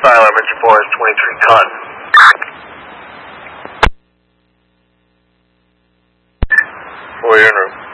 Tyler, Metro Forest 23 Cotton. We're en route.